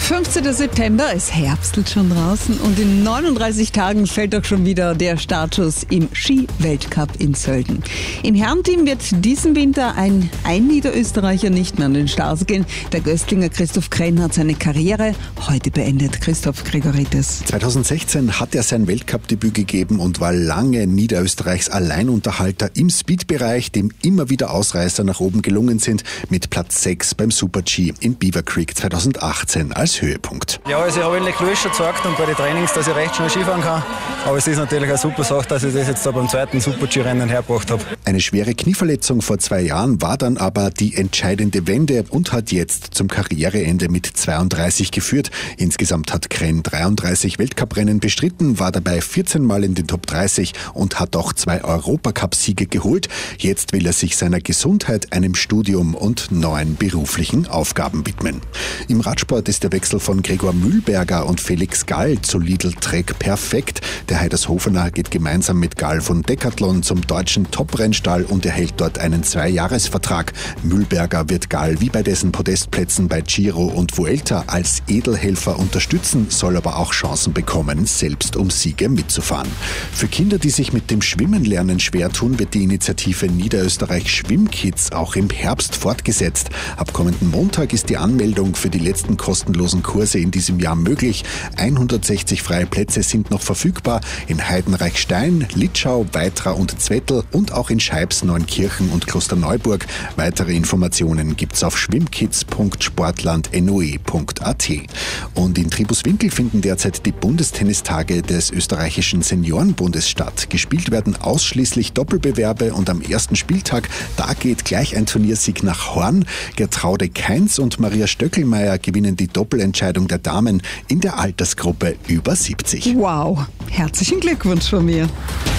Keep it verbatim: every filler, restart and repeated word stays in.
fünfzehnten September, es herbstelt schon draußen und in neununddreißig Tagen fällt doch schon wieder der Startschuss im Ski-Weltcup in Sölden. Im Herrenteam wird diesen Winter ein, ein Niederösterreicher nicht mehr an den Start gehen. Der Göstlinger Christoph Krenn hat seine Karriere heute beendet. Christoph Gregoritis. zweitausendsechzehn hat er sein Weltcup-Debüt gegeben und war lange Niederösterreichs Alleinunterhalter im Speed-Bereich, dem immer wieder Ausreißer nach oben gelungen sind, mit Platz sechs beim Super-G in Beaver Creek zweitausendachtzehn als Höhepunkt. Ja, also ich habe eigentlich früher schon gezeigt und bei den Trainings, dass ich recht schnell Skifahren kann. Aber es ist natürlich eine super Sache, dass ich das jetzt da beim zweiten Super-G-Rennen hergebracht habe. Eine schwere Knieverletzung vor zwei Jahren war dann aber die entscheidende Wende und hat jetzt zum Karriereende mit zweiunddreißig geführt. Insgesamt hat Krenn dreiunddreißig Weltcuprennen bestritten, war dabei vierzehn Mal in den Top dreißig und hat auch zwei Europacup-Siege geholt. Jetzt will er sich seiner Gesundheit, einem Studium und neuen beruflichen Aufgaben widmen. Im Radsport ist der Wechsel von Gregor Mühlberger und Felix Gall zu Lidl Trek perfekt. Der Heidershofener geht gemeinsam mit Gall von Decathlon zum deutschen Top-Rennstall und erhält dort einen Zweijahresvertrag. Mühlberger wird Gall wie bei dessen Podestplätzen bei Giro und Vuelta als Edelhelfer unterstützen, soll aber auch Chancen bekommen, selbst um Siege mitzufahren. Für Kinder, die sich mit dem Schwimmenlernen schwer tun, wird die Initiative Niederösterreich Schwimmkids auch im Herbst fortgesetzt. Ab kommenden Montag ist die Anmeldung für die letzten kostenlosen Kurse in diesem Jahr möglich. hundertsechzig freie Plätze sind noch verfügbar in Heidenreichstein, Litschau, Weitra und Zwettl und auch in Scheibs, Neunkirchen und Klosterneuburg. Weitere Informationen gibt's auf schwimmkids punkt sportland punkt n o e punkt a t. Und in Tribuswinkel finden derzeit die Bundestennistage des österreichischen Seniorenbundes statt. Gespielt werden ausschließlich Doppelbewerbe und am ersten Spieltag, da geht gleich ein Turniersieg nach Horn. Gertraude Kainz und Maria Stöckelmeier gewinnen die Doppelentscheidung der Damen in der Altersgruppe über siebzig. Wow, herzlichen Glückwunsch von mir.